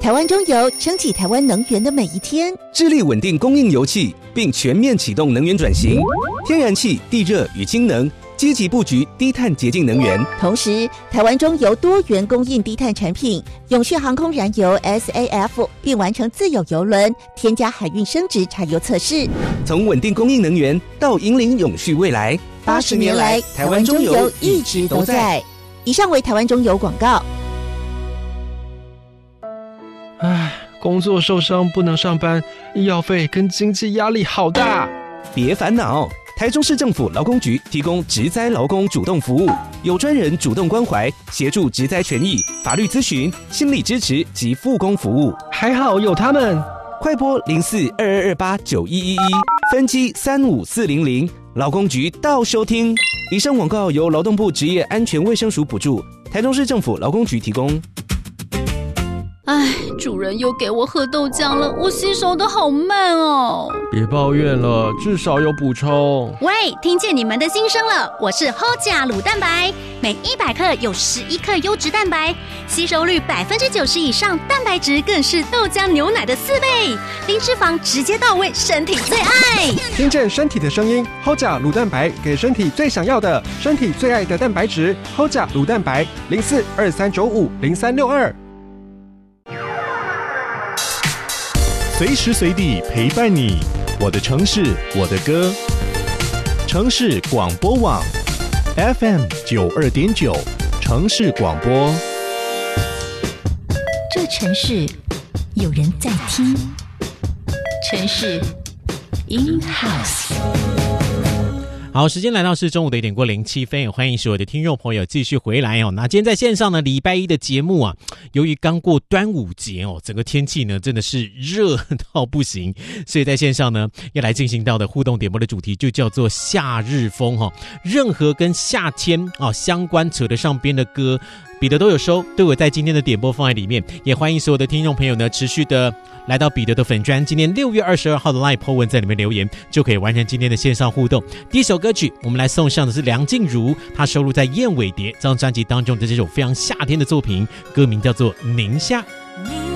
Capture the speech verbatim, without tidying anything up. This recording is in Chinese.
台湾中油撑起台湾能源的每一天， 致力稳定供应油气，并全面启动能源转型，天然气、地热与氢能，积极布局低碳洁净能源。 同时，台湾中油多元供应低碳产品，永续航空燃油 S A F 并完成自有邮轮添加海运升值柴油测试。 从稳定供应能源到引领永续未来， 八十年来，台湾中油一直都在。以上为台湾中油广告。 唉，工作受伤不能上班，医药费跟经济压力好大。 别烦恼，台中市政府劳工局提供职灾劳工主动服务，有专人主动关怀，协助职灾权益、法律咨询、心理支持及复工服务。 还好有他们， 快拨零四二二二八九一一一，分机三五四零零，劳工局到收听。以上广告由劳动部职业安全卫生署补助，台中市政府劳工局提供。 唉，主人又给我喝豆浆了，我吸收的好慢哦。 别抱怨了，至少有补充。 喂，听见你们的心声了，我是 H O J A 乳蛋白，每一百克有十一克优质蛋白，吸收率百分之九十以上，蛋白质更是豆浆牛奶的四倍，零脂肪直接到位，身体最爱。 听见身体的声音 ，H O J A 乳蛋白给身体最想要的，身体最爱的蛋白质 ，H O J A 乳蛋白零四二三九五零三六二。 随时随地陪伴你，我的城市，我的歌。城市广播网 F M 九二点九，城市广播。 这城市有人在听，城市 in house。 好，时间来到是中午的一点过零七分，欢迎所有的听众朋友继续回来哦。那今天在线上呢，礼拜一的节目啊，由于刚过端午节哦，整个天气呢真的是热到不行，所以在线上呢要来进行到的互动点播的主题就叫做夏日风哈、哦。任何跟夏天啊相关扯得上边的歌，彼得都有收，都有在今天的点播放在里面。也欢迎所有的听众朋友呢持续的来到彼得的粉专，今天六月二十二号的 Live po 文在里面留言，就可以完成今天的线上互动。第一首歌曲我们来送上的是梁静茹，她收录在燕尾蝶这张专辑当中的这首非常夏天的作品，歌名叫做宁夏。 宁